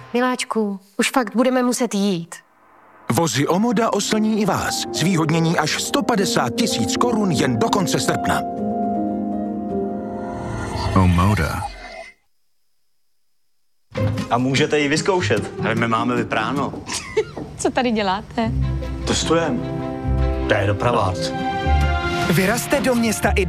Miláčku, už fakt budeme muset jít. Vozy Omoda oslní i vás. Zvýhodnění až 150 000 korun jen do konce srpna. Omoda. A můžete ji vyzkoušet. Ale my máme vypráno. Co tady děláte? Testujeme. To je doprava. Vyrazte do města i